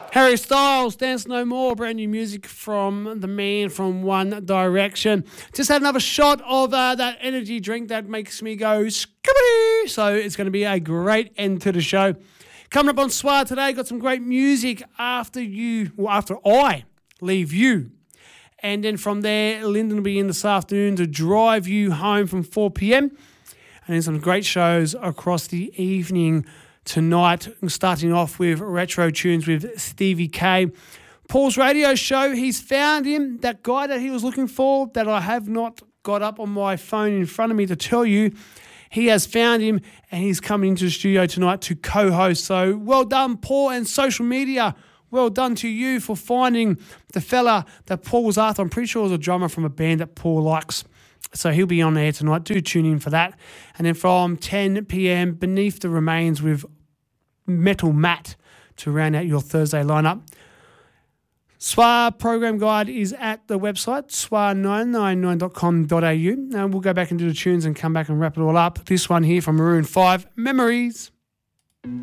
Harry Styles, Dance No More, brand new music from the man from One Direction. Just had another shot of that energy drink that makes me go skibbity. So it's going to be a great end to the show. Coming up on Swar today, got some great music after I leave you. And then from there, Lyndon will be in this afternoon to drive you home from 4 p.m. And then some great shows across the evening tonight, starting off with Retro Tunes with Stevie K. Paul's radio show, he's found him, that guy that he was looking for, that I have not got up on my phone in front of me to tell you. He has found him and he's coming into the studio tonight to co-host. So well done, Paul, and social media. Well done to you for finding the fella that Paul was after. I'm pretty sure it was a drummer from a band that Paul likes. So he'll be on air tonight. Do tune in for that. And then from 10 p.m, Beneath the Remains with Metal Matt to round out your Thursday lineup. SWAR program guide is at the website, swar999.com.au. Now we'll go back and do the tunes and come back and wrap it all up. This one here from Maroon 5, Memories.